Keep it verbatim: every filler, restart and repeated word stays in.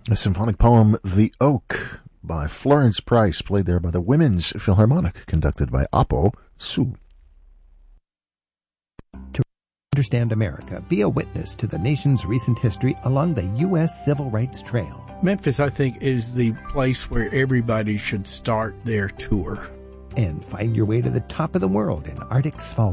A symphonic poem, The Oak, by Florence Price, played there by the Women's Philharmonic, conducted by Apo Su. To understand America, be a witness to the nation's recent history along the U S Civil Rights Trail. Memphis, I think, is the place where everybody should start their tour. And find your way to the top of the world in Arctic Svalbard.